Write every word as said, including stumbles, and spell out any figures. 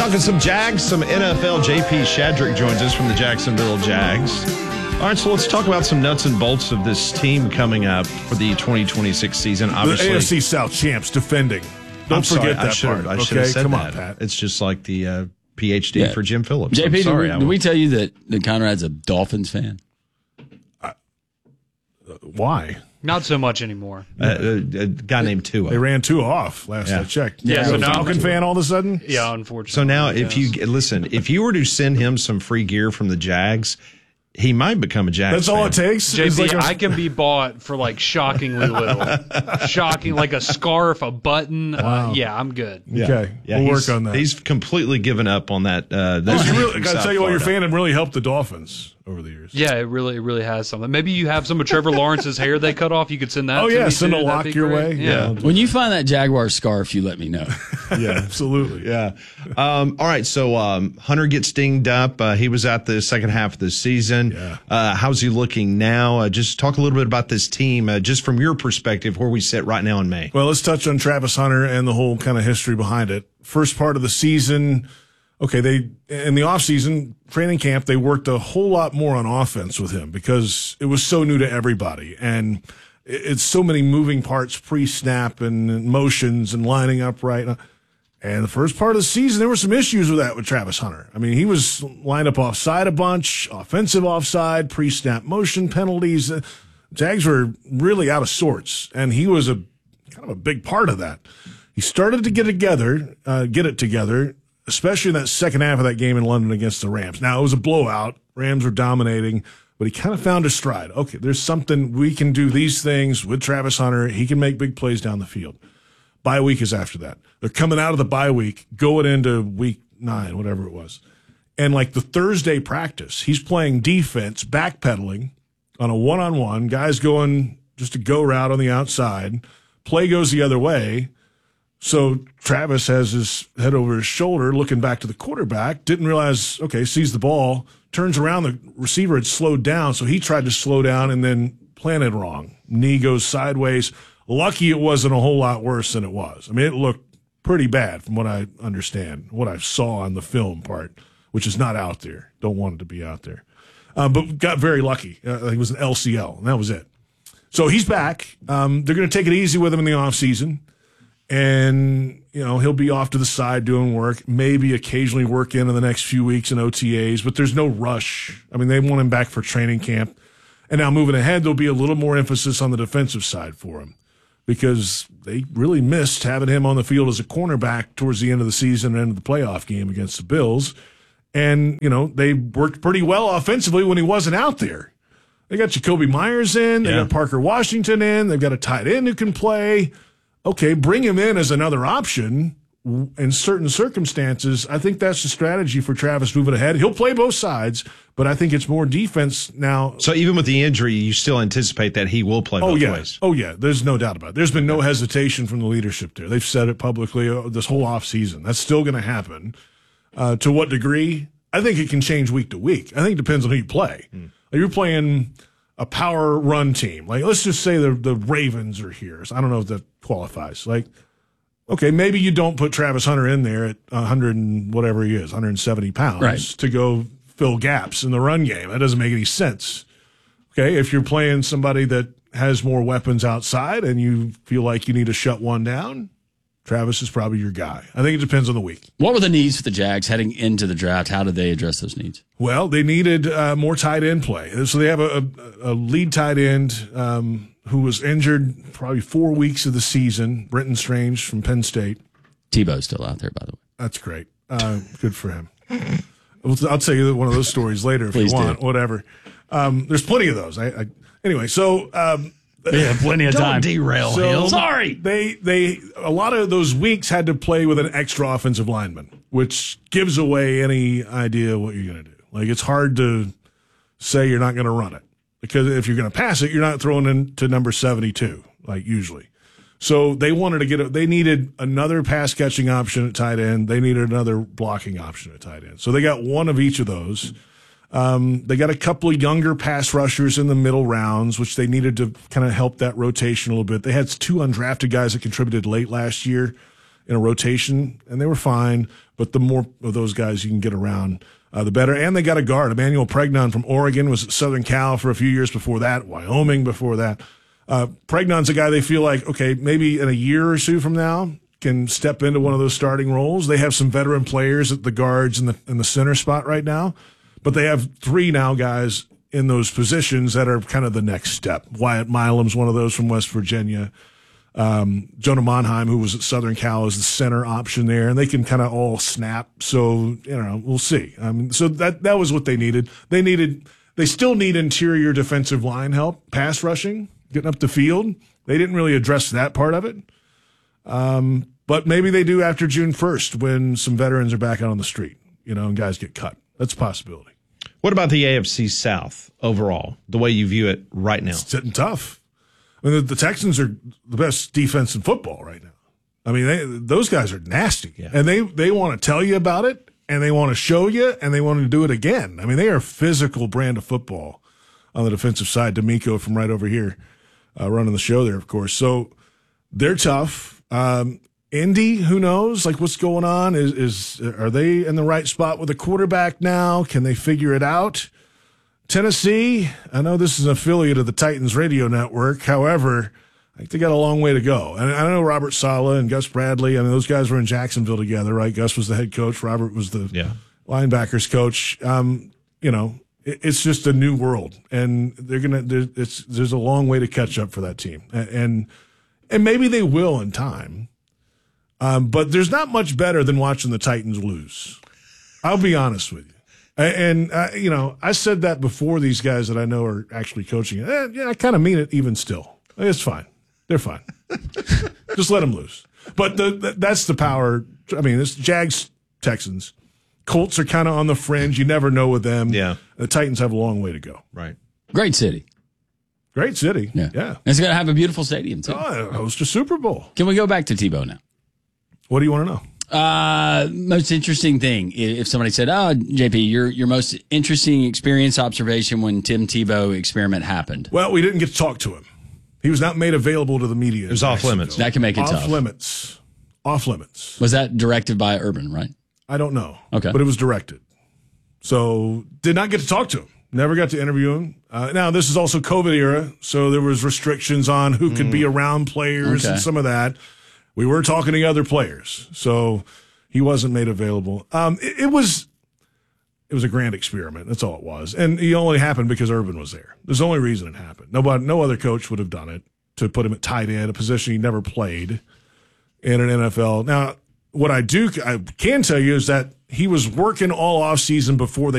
Talking some Jags, some N F L. J P Shadrick joins us from the Jacksonville Jags. All right, so let's talk about some nuts and bolts of this team coming up for the twenty twenty-six season. Obviously, the A F C South champs defending. Don't I'm forget sorry, that I should part. have, I okay? should have said Come that. on, Pat. It's just like the uh, P H D Yeah. for Jim Phillips. J P, I'm sorry, did, we, did we tell you that, that Conrad's a Dolphins fan? Uh, why? Not so much anymore. Uh, a, a guy named Tua. They ran two off last Yeah. I checked. Yeah, You're so a now- Falcon fan all of a sudden? Yeah, unfortunately. So now, if yes. you listen, if you were to send him some free gear from the Jags, he might become a Jags That's all fan. it takes? J It's P, like a- I can be bought for like shockingly little. Shocking, like a scarf, a button. Wow. Uh, yeah, I'm good. Yeah. Okay, Yeah, we'll he's- work on that. He's completely given up on that. Uh, that Because you team really, from gotta South tell you what, your Florida. fandom really helped the Dolphins over the years. Yeah, it really, it really has something. Maybe you have some of Trevor Lawrence's hair they cut off. You could send that. Oh, to yeah, me send too. a That'd lock be your great. way. Yeah. Yeah. When you find that Jaguar scarf, you let me know. Yeah, absolutely. Yeah. Um, all right. So um, Hunter gets dinged up. Uh, he was out the second half of the season. Yeah. Uh, how's he looking now? Uh, just talk a little bit about this team, uh, just from your perspective, where we sit right now in May. Well, let's touch on Travis Hunter and the whole kind of history behind it. First part of the season, okay, they in the offseason, training camp, they worked a whole lot more on offense with him because it was so new to everybody. And it- it's so many moving parts pre-snap and motions and lining up right. And the first part of the season, there were some issues with that with Travis Hunter. I mean, he was lined up offside a bunch, offensive offside, pre-snap motion penalties. Uh, Jags were really out of sorts, and he was a kind of a big part of that. He started to get together, uh, get it together, especially in that second half of that game in London against the Rams. Now, it was a blowout. Rams were dominating, but he kind of found his stride. Okay, there's something, we can do these things with Travis Hunter. He can make big plays down the field. Bye week is after that. They're coming out of the bye week, going into week nine, whatever it was. And like the Thursday practice, he's playing defense, backpedaling on a one-on-one. Guys going just a go route on the outside. Play goes the other way. So Travis has his head over his shoulder, looking back to the quarterback. Didn't realize, okay, sees the ball, turns around. The receiver had slowed down, so he tried to slow down and then planted wrong. Knee goes sideways. Lucky it wasn't a whole lot worse than it was. I mean, it looked pretty bad from what I understand, what I saw on the film part, which is not out there. Don't want it to be out there. Uh, but got very lucky. Uh, it was an L C L, and that was it. So he's back. Um, they're going to take it easy with him in the offseason. And, you know, he'll be off to the side doing work, maybe occasionally work in in the next few weeks in O T As, but there's no rush. I mean, they want him back for training camp. And now moving ahead, there'll be a little more emphasis on the defensive side for him because they really missed having him on the field as a cornerback towards the end of the season and end of the playoff game against the Bills. And, you know, they worked pretty well offensively when he wasn't out there. They got Jacoby Myers in. They Yeah. got Parker Washington in. They've got a tight end who can play. Okay, bring him in as another option in certain circumstances. I think that's the strategy for Travis moving ahead. He'll play both sides, but I think it's more defense now. So even with the injury, you still anticipate that he will play Oh, both yeah. ways. Oh, yeah. There's no doubt about it. There's been no hesitation from the leadership there. They've said it publicly uh, this whole offseason. That's still going to happen. Uh, to what degree? I think it can change week to week. I think it depends on who you play. Hmm. Like you're playing a power run team. Like, let's just say the, the Ravens are here. So I don't know if that qualifies. Like, okay, maybe you don't put Travis Hunter in there at one hundred and whatever he is, one hundred seventy pounds Right. to go fill gaps in the run game. That doesn't make any sense. Okay, if you're playing somebody that has more weapons outside and you feel like you need to shut one down, Travis is probably your guy. I think it depends on the week. What were the needs for the Jags heading into the draft? How did they address those needs? Well, they needed uh, more tight end play. So they have a, a, a lead tight end um, who was injured probably four weeks of the season, Brenton Strange from Penn State. Tebow's still out there, by the way. That's great. Uh, good for him. I'll tell you one of those stories later if Please you want, do. whatever. Um, there's plenty of those. I, I, anyway, so um, We have plenty of Don't time. derail So- him. Sorry. They they a lot of those weeks had to play with an extra offensive lineman, which gives away any idea what you're going to do. Like it's hard to say you're not going to run it because if you're going to pass it, you're not throwing into number seventy-two like usually. So they wanted to get a, they needed another pass catching option at tight end. They needed another blocking option at tight end. So they got one of each of those. Um, they got a couple of younger pass rushers in the middle rounds, which they needed to kind of help that rotation a little bit. They had two undrafted guys that contributed late last year in a rotation, and they were fine. But the more of those guys you can get around, uh, the better. And they got a guard. Emmanuel Pregnon from Oregon was at Southern Cal for a few years before that, Wyoming before that. Uh, Pregnon's a guy they feel like, okay, maybe in a year or two from now, can step into one of those starting roles. They have some veteran players at the guards and the in the center spot right now, but they have three now guys in those positions that are kind of the next step. Wyatt Milam's one of those from West Virginia. Um, Jonah Monheim, who was at Southern Cal, is the center option there, and they can kind of all snap. So, you know, we'll see. I mean, so that that was what they needed. They needed. They still need interior defensive line help, pass rushing, getting up the field. They didn't really address that part of it. Um, but maybe they do after June first when some veterans are back out on the street, you know, and guys get cut. That's a possibility. What about the A F C South overall, the way you view it right now? It's sitting tough. I mean, the, the Texans are the best defense in football right now. I mean, they, those guys are nasty, yeah. and they, they want to tell you about it, and they want to show you, and they want to do it again. I mean, they are a physical brand of football on the defensive side. D'Amico from right over here uh, running the show there, of course. So they're tough. Um, Indy, who knows? Like, what's going on? Is is are they in the right spot with a quarterback now? Can they figure it out? Tennessee, I know this is an affiliate of the Titans radio network. However, I think they got a long way to go. And I know Robert Saleh and Gus Bradley. I mean, those guys were in Jacksonville together, right? Gus was the head coach. Robert was the yeah. linebackers coach. Um, you know, it, it's just a new world, and they're gonna. It's there's a long way to catch up for that team, and. and And maybe they will in time. Um, but there's not much better than watching the Titans lose. I'll be honest with you. And, uh, you know, I said that before these guys that I know are actually coaching. Eh, yeah, I kind of mean it even still. It's fine. They're fine. Just let them lose. But the, the, that's the power. I mean, it's Jags, Texans. Colts are kind of on the fringe. You never know with them. Yeah. The Titans have a long way to go. Right. Great city. Great city. Yeah. Yeah. And it's going to have a beautiful stadium, too. Oh, host a Super Bowl. Can we go back to Tebow now? What do you want to know? Uh, most interesting thing. If somebody said, oh, J P, your, your most interesting experience, observation when Tim Tebow experiment happened. Well, we didn't get to talk to him. He was not made available to the media. It was off limits. That can make it off tough. Off limits. Off limits. Was that directed by Urban, right? I don't know. Okay. But it was directed. So did not get to talk to him. Never got to interview him. Uh, now, this is also COVID era, so there was restrictions on who could mm. be around players okay. and some of that. We were talking to other players, so he wasn't made available. Um, it, it was it was a grand experiment. That's all it was. And it only happened because Urban was there. There's the only reason it happened. Nobody, no other coach would have done it, to put him at tight end, a position he never played in an N F L. Now, what I do I can tell you is that he was working all offseason before they